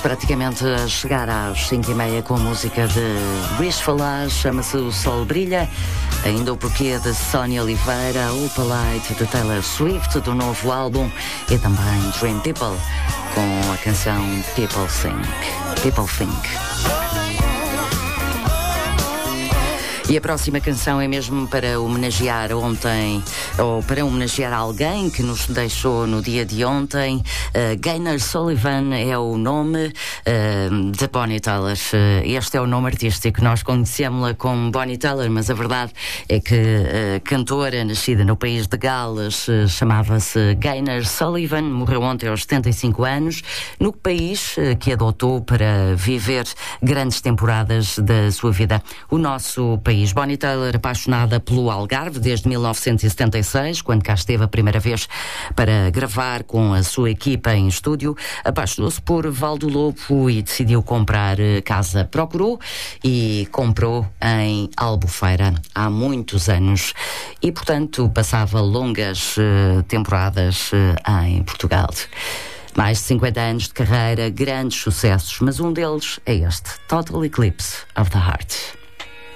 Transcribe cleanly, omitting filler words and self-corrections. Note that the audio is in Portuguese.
praticamente a chegar às 5h30 com a música de Wishful Us, chama-se O Sol Brilha, ainda o porquê de Sónia Oliveira, Opalite de Taylor Swift, do novo álbum, e também Dream People com a canção People Think. E a próxima canção é mesmo para homenagear ontem, ou para homenagear alguém que nos deixou no dia de ontem. Gaynor Sullivan é o nome de Bonnie Tyler. Este é o nome artístico. Nós conhecemos-la como Bonnie Tyler, mas a verdade é que a cantora, nascida no país de Gales, chamava-se Gaynor Sullivan. Morreu ontem aos 75 anos, no país que adotou para viver grandes temporadas da sua vida, o nosso país. Bonnie Tyler, apaixonada pelo Algarve desde 1976, quando cá esteve a primeira vez para gravar com a sua equipa em estúdio, apaixonou-se por Val do Lobo e decidiu comprar casa. Procurou e comprou em Albufeira há muitos anos e, portanto, passava longas temporadas em Portugal. Mais de 50 anos de carreira, grandes sucessos, mas um deles é este, Total Eclipse of the Heart.